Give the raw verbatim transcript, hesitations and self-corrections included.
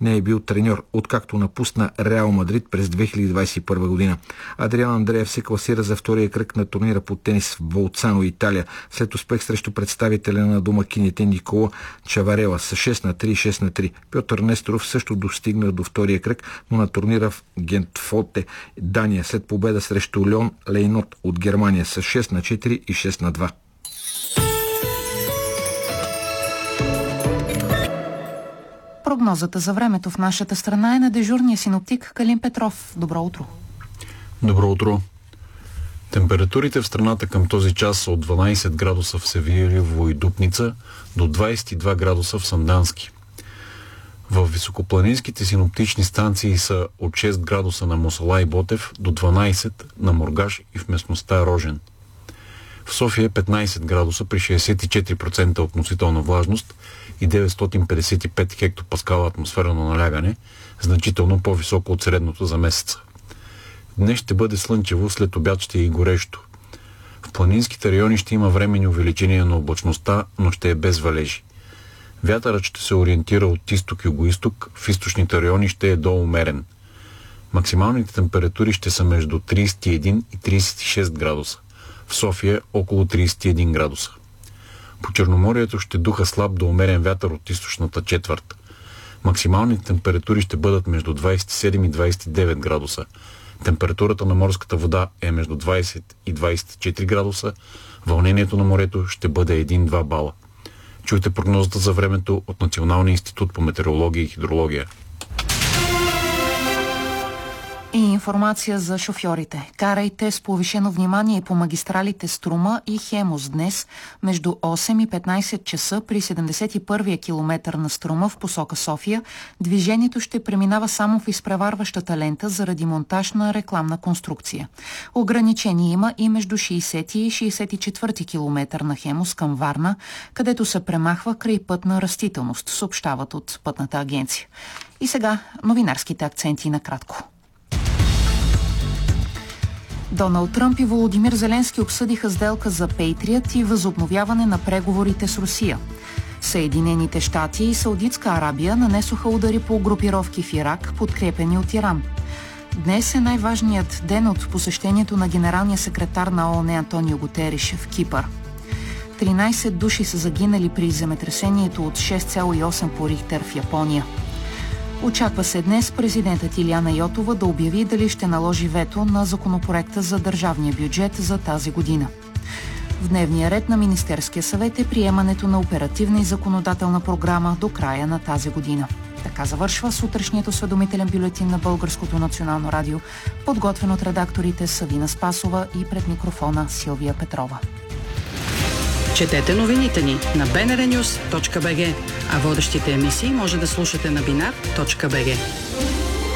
Не е бил треньор, откакто напусна Реал Мадрид през две хиляди двадесет и първа година. Адриан Андреев се класира за втория кръг на турнира по тенис в Болцано, Италия, след успех срещу представителя на домакините Никола Чаварела с шест на три и шест на три. Пьотър Несторов също достигна до втория кръг, но на турнира в Гентфоте, Дания, след победа срещу Леон Лейнот от Германия с шест на четири и шест на два. Прогнозата за времето в нашата страна е на дежурния синоптик Калин Петров. Добро утро! Добро утро! Температурите в страната към този час са от дванадесет градуса в Севилиево и Дупница до двадесет и два градуса в Сандански. В високопланинските синоптични станции са от шест градуса на Мосала и Ботев до дванадесет на Мургаш и в местността Рожен. В София е петнадесет градуса при шестдесет и четири процента относителна влажност и деветстотин петдесет и пет хектопаскала атмосферно налягане, значително по-високо от средното за месеца. Днес ще бъде слънчево, след обяд ще е и горещо. В планинските райони ще има временни увеличения на облачността, но ще е без валежи. Вятърът ще се ориентира от изток-югоизток, в източните райони ще е доумерен. Максималните температури ще са между тридесет и един и тридесет и шест градуса. В София около тридесет и един градуса. По Черноморието ще духа слаб до умерен вятър от източната четвърт. Максималните температури ще бъдат между двадесет и седем и двадесет и девет градуса. Температурата на морската вода е между двадесет и двадесет и четири градуса. Вълнението на морето ще бъде един-два бала. Чуйте прогнозата за времето от Националния институт по метеорология и хидрология. И информация за шофьорите. Карайте с повишено внимание по магистралите Струма и Хемус днес между осем и петнадесет часа при седемдесет и първия километър на Струма в посока София. Движението ще преминава само в изпреварващата лента заради монтаж на рекламна конструкция. Ограничение има и между шейсети и шейсет и четвърти километър на Хемус към Варна, където се премахва крайпътна растителност, съобщават от Пътната агенция. И сега новинарските акценти накратко. Доналд Тръмп и Володимир Зеленски обсъдиха сделка за Пейтриът и възобновяване на преговорите с Русия. Съединените щати и Саудитска Арабия нанесоха удари по групировки в Ирак, подкрепени от Иран. Днес е най-важният ден от посещението на генералния секретар на ООН Антонио Гутериш в Кипър. тринадесет души са загинали при земетресението от шест цяло и осем по Рихтер в Япония. Очаква се днес президентът Илияна Йотова да обяви дали ще наложи вето на законопроекта за държавния бюджет за тази година. В дневния ред на Министерския съвет е приемането на оперативна и законодателна програма до края на тази година. Така завършва сутрешният осведомителен бюлетин на Българското национално радио, подготвен от редакторите Савина Спасова и пред микрофона Силвия Петрова. Четете новините ни на би ен ар нюс точка би джи, а водещите емисии може да слушате на бинар точка би джи.